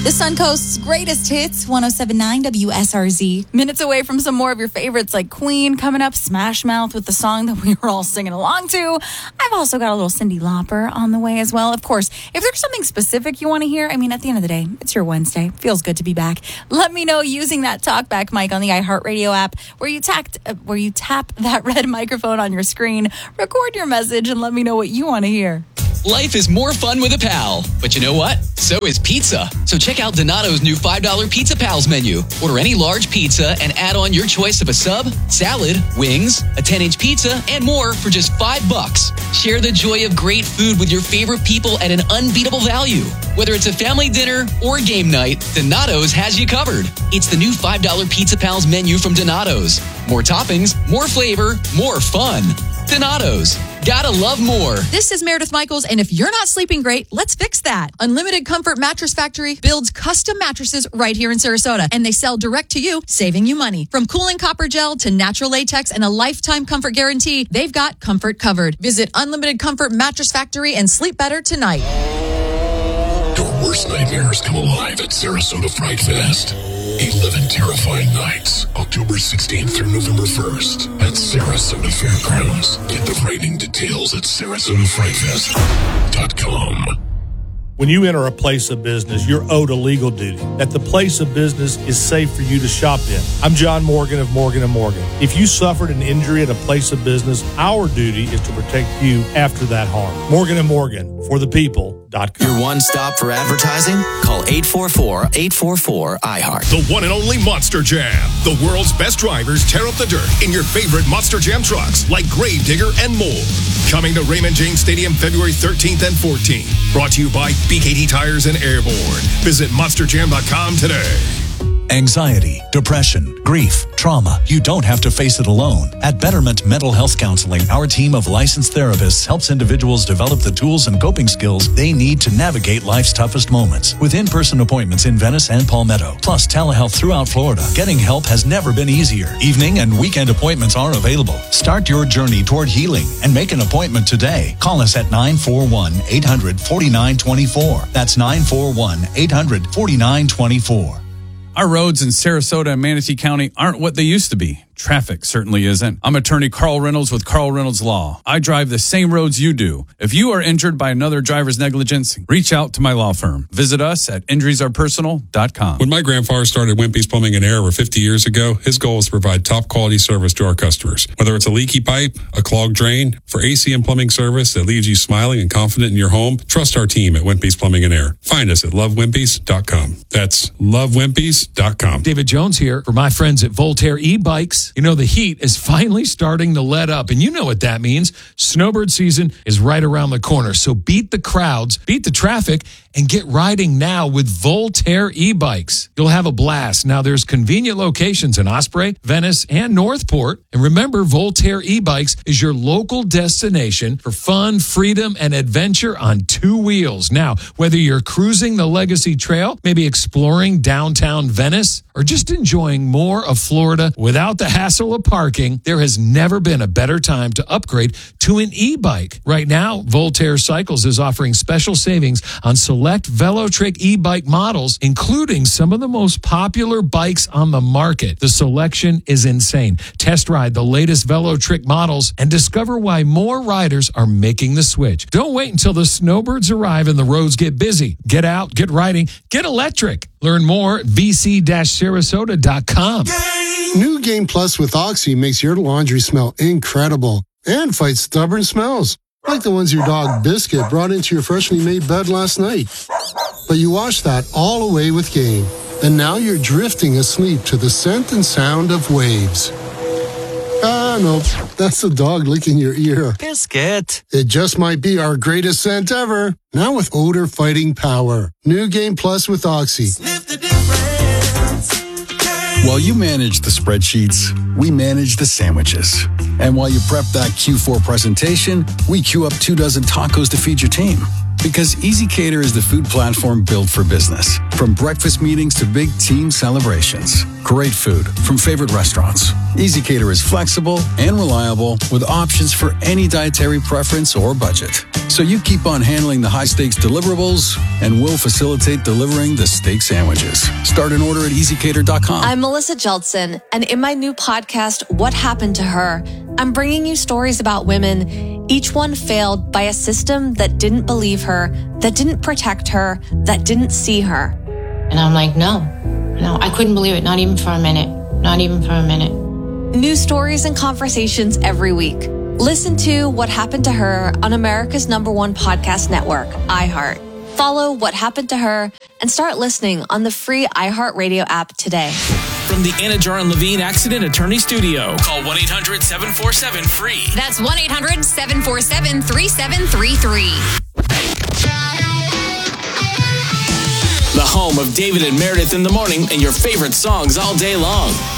The Suncoast's greatest hits, 107.9 WSRZ. Minutes away from some more of your favorites like Queen coming up, Smash Mouth with the song that we were all singing along to. I've also got a little Cyndi Lauper on the way as well. Of course, if there's something specific you want to hear, I mean, at the end of the day, it's your Wednesday. Feels good to be back. Let me know using that TalkBack mic on the iHeartRadio app where you tap that red microphone on your screen, record your message, and let me know what you want to hear. Life is more fun with a pal. But you know what? So is pizza. So check out Donato's new $5 Pizza Pals menu. Order any large pizza and add on your choice of a sub, salad, wings, a 10-inch pizza, and more for just $5. Share the joy of great food with your favorite people at an unbeatable value. Whether it's a family dinner or game night, Donato's has you covered. It's the new $5 Pizza Pals menu from Donato's. More toppings, more flavor, more fun. Donato's. Gotta love more. This is Meredith Michaels, and if you're not sleeping great, let's fix that. Unlimited Comfort Mattress Factory builds custom mattresses right here in Sarasota, and they sell direct to you, saving you money. From cooling copper gel to natural latex and a lifetime comfort guarantee, they've got comfort covered. Visit Unlimited Comfort Mattress Factory and sleep better tonight. Your worst nightmares come alive at Sarasota Fright Fest. 11 terrifying nights, October 16th through November 1st at Sarasota Fairgrounds. Get the frightening details at SarasotaFrightFest.com. When you enter a place of business, you're owed a legal duty that the place of business is safe for you to shop in. I'm John Morgan of Morgan & Morgan. If you suffered an injury at a place of business, our duty is to protect you after that harm. Morgan & Morgan, for the people.com. Your one stop for advertising? Call 844-844-iHeart. The one and only Monster Jam. The world's best drivers tear up the dirt in your favorite Monster Jam trucks like Gravedigger and more. Coming to Raymond James Stadium February 13th and 14th. Brought to you by BKT Tires and Airborne. Visit monsterjam.com today. Anxiety, depression, grief, trauma. You don't have to face it alone. At Betterment Mental Health Counseling, our team of licensed therapists helps individuals develop the tools and coping skills they need to navigate life's toughest moments. With in-person appointments in Venice and Palmetto, plus telehealth throughout Florida, getting help has never been easier. Evening and weekend appointments are available. Start your journey toward healing and make an appointment today. Call us at 941-800-4924. That's 941-800-4924. Our roads in Sarasota and Manatee County aren't what they used to be. Traffic certainly isn't. I'm attorney Carl Reynolds with Carl Reynolds Law. I drive the same roads you do. If you are injured by another driver's negligence, reach out to my law firm. Visit us at injuriesarepersonal.com. When my grandfather started Wimpy's Plumbing and Air over 50 years ago, his goal was to provide top quality service to our customers. Whether it's a leaky pipe, a clogged drain, for AC and plumbing service that leaves you smiling and confident in your home, trust our team at Wimpy's Plumbing and Air. Find us at lovewimpys.com. That's lovewimpys.com. David Jones here for my friends at Voltaire e-Bikes. You know, the heat is finally starting to let up, and you know what that means. Snowbird season is right around the corner, so beat the crowds, beat the traffic, and get riding now with Voltaire e-Bikes. You'll have a blast. Now, there's convenient locations in Osprey, Venice, and Northport. And remember, Voltaire e-Bikes is your local destination for fun, freedom, and adventure on two wheels. Now, whether you're cruising the Legacy Trail, maybe exploring downtown Venice, or just enjoying more of Florida without the hassle of parking, there has never been a better time to upgrade to an e-bike. Right now, Voltaire Cycles is offering special savings on select Velotric e-bike models, including some of the most popular bikes on the market. The selection is insane. Test ride the latest Velotric models and discover why more riders are making the switch. Don't wait until the snowbirds arrive and the roads get busy. Get out, get riding, get electric. Learn more at vc-sarasota.com. New Game Plus with Oxy makes your laundry smell incredible and fights stubborn smells, like the ones your dog Biscuit brought into your freshly made bed last night. But you wash that all away with Game, and now you're drifting asleep to the scent and sound of waves. Ah, no, that's the dog licking your ear. Biscuit. It just might be our greatest scent ever. Now with odor-fighting power. New Game Plus with Oxy. Sniff the difference. While you manage the spreadsheets, we manage the sandwiches. And while you prep that Q4 presentation, we queue up 24 tacos to feed your team. Because EasyCater is the food platform built for business. From breakfast meetings to big team celebrations. Great food from favorite restaurants. EasyCater is flexible and reliable with options for any dietary preference or budget. So you keep on handling the high-stakes deliverables, and we'll facilitate delivering the steak sandwiches. Start an order at easycater.com. I'm Melissa Jeldson, and in my new podcast, What Happened to Her, I'm bringing you stories about women, each one failed by a system that didn't believe her, that didn't protect her, that didn't see her. And I'm like, no, I couldn't believe it. Not even for a minute. Not even for a minute. New stories and conversations every week. Listen to What Happened to Her on America's #1 podcast network, iHeart. Follow What Happened to Her and start listening on the free iHeartRadio app today. From the Anna Jar and Levine Accident Attorney Studio, call 1-800-747-FREE. That's 1-800-747-3733. The home of David and Meredith in the morning and your favorite songs all day long.